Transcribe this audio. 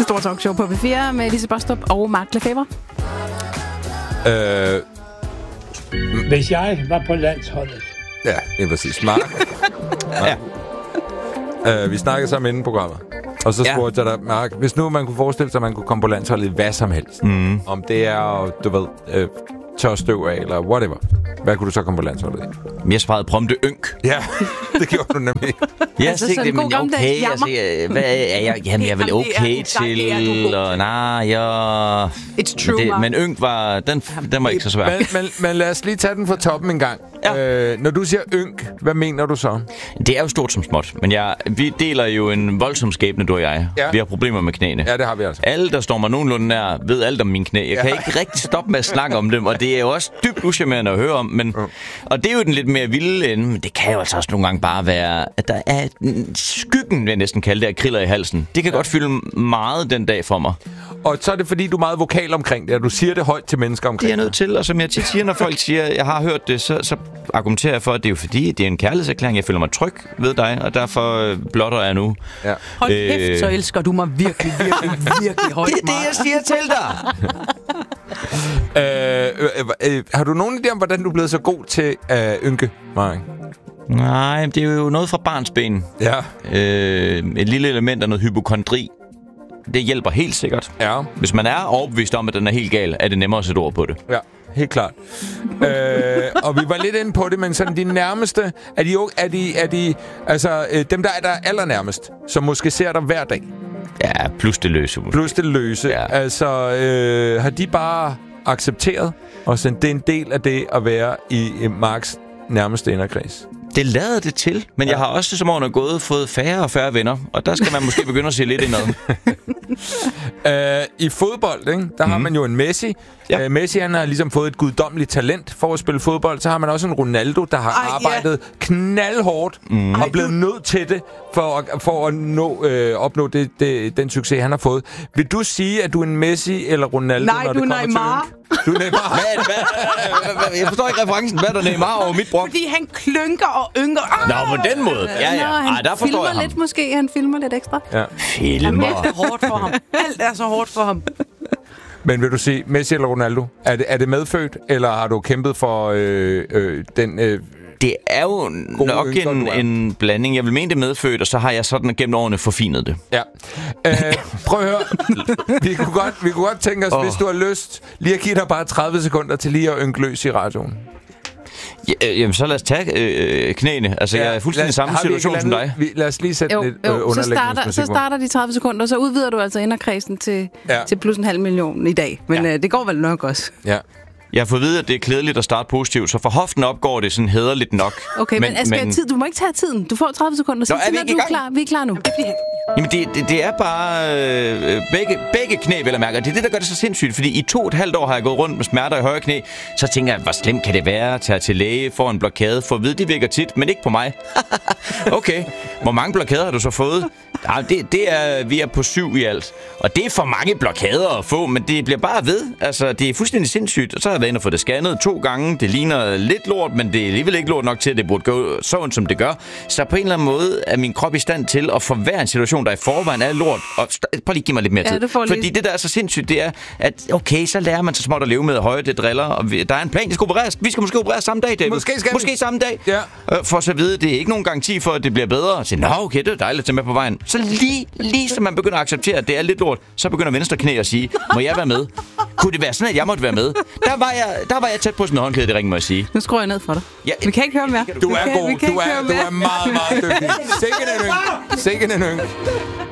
Det store talkshow på B4 med Lise Bostrup og Mark Lefebvre. Hvis jeg var på landsholdet. Ja, det er præcis. Mark. Ja. Vi snakkede sammen inden programmet. Og så spurgte jeg dig, Mark, hvis nu man kunne forestille sig, at man kunne komme på landsholdet i hvad som helst. Om det er, du ved, tørstøv af, eller whatever. Hvad kunne du så komme på landsholdet i? Jeg svarede prompte ynk. Ja, det gjorde du nemlig. Jeg tænkte det, men okay, hvad er jeg? Jamen, jeg er vel okay til, og nej, It's true, men ynk var, den var ikke så svær. Men lad os lige tage den fra toppen en gang. Ja. Når du siger ynk, hvad mener du så? Det er jo stort som småt, men vi deler jo en voldsom skæbne, du og jeg. Ja. Vi har problemer med knæene. Ja, det har vi altså. Alle, der står mig nogenlunde nær, ved alt om mine knæ. Jeg kan ikke rigtig stoppe med at snakke om dem, og det er jo også dybt uschammerende at høre om. Men, og det er jo den lidt mere vilde ende, men det kan jo altså også nogle gange bare være, at der er skyggen, vil jeg næsten kalde det, af kriller i halsen. Det kan godt fylde meget den dag for mig. Og så er det, fordi du er meget vokal omkring det, og du siger det højt til mennesker omkring det. Det er nødt til, og som jeg tit siger, når folk siger, jeg har hørt det, så argumenterer jeg for, at det er jo fordi, det er en kærlighedserklæring. Jeg føler mig tryg ved dig, og derfor blotter jeg nu. Ja. Hold kæft, så elsker du mig virkelig, virkelig, virkelig højt. Det er det, jeg siger til dig. Har du nogen idé om, hvordan du er blevet så god til ynke, Mark? Nej, det er jo noget fra barnsben. Ja. Et lille element af noget hypokondri. Det hjælper helt sikkert. Ja. Hvis man er overbevist om, at den er helt gal, er det nemmere at sætte ord på det. Ja, helt klart. Og vi var lidt inde på det, men sådan de nærmeste, er de altså dem, der er allernærmest, som måske ser dig hver dag? Ja, plus det løse. Plus det løse. Ja. Altså, har de bare accepteret, og sådan, det er en del af det at være i Marks nærmeste inderkreds? Det lader det til, men jeg har også, som årene er gået, fået færre og færre venner, og der skal man måske begynde at se lidt indad. I fodbold, ikke? Der har man jo en Messi. Ja. Messi, han har ligesom fået et guddommeligt talent for at spille fodbold. Så har man også en Ronaldo, der har arbejdet knaldhårdt og blevet nødt til det for at opnå den succes, han har fået. Vil du sige, at du er en Messi eller Ronaldo, når det kommer Neymar. til Du er Neymar. Jeg forstår ikke referencen. Hvad er der Neymar over mit brok? Fordi han klynker og ynker. Nå, på den måde. Ja. Han der forstår jeg ham. Lidt måske. Han filmer lidt ekstra. Ja. Filmer. Alt er hårdt for ham. Alt er så hårdt for ham. Men vil du sige, Messi eller Ronaldo? Er det medfødt, eller har du kæmpet for den... Det er jo nok en blanding. Jeg vil mene det medfødt, og så har jeg sådan gennem årene forfinet det. Ja. Prøv at høre. Vi kunne godt tænke os, hvis du har lyst, lige at give dig bare 30 sekunder til lige at ynke løs i radioen. Jamen, så lad os tage knæene. Altså, jeg er fuldstændig i samme situation som dig. Lad os lige sætte lidt underlægningsmusik. Så starter de 30 sekunder, og så udvider du altså inderkredsen til plus 500.000 i dag. Men det går vel nok også. Ja. Jeg har fået at vide, at det er kedeligt at starte positivt, så for hoften opgår det sådan hæderligt nok. Okay, men Asger, du må ikke tage tiden. Du får 30 sekunder, så når du er klar. Vi er klar nu. Jamen, det er bare begge knæ, vel at mærke. Det er det, der gør det så sindssygt, fordi i 2,5 år har jeg gået rundt med smerter i højre knæ. Så tænker jeg, hvor slemt kan det være at tage til læge, få en blokade, for at vide, de virker tit, men ikke på mig. Okay, hvor mange blokader har du så fået? Ja, vi er på 7 i alt. Og det er for mange blokader at få, men det bliver bare ved. Altså, det er fuldstændig sindssygt. Og så har jeg været inde og få det scannet 2 gange. Det ligner lidt lort, men det er alligevel ikke lort nok til, at det burde gå så ondt, som det gør. Så på en eller anden måde er min krop i stand til at forværre en situation, der i forvejen er lort. Og prøv lige at give mig lidt mere tid. Fordi det, der er så sindssygt, det er, at okay, så lærer man så småt at leve med høje, det driller. Og der er en plan, det skal opereres. Vi skal måske operere samme dag, David. Måske samme dag. Ja. For så at vide, det er ikke nogen garanti for, at det bliver bedre. Så nå, okay, det er dejligt at tage med på vejen. Så lige så man begynder at acceptere, at det er lidt lort, så begynder venstre knæ at sige, må jeg være med? Kunne det være sådan, at jeg måtte være med? Der var jeg tæt på sådan en håndklæde, det ring, må jeg sige. Nu skruer jeg ned for dig. Ja, vi kan ikke høre mere. Du er god. Du er meget, meget dygtig. Sikke en yng.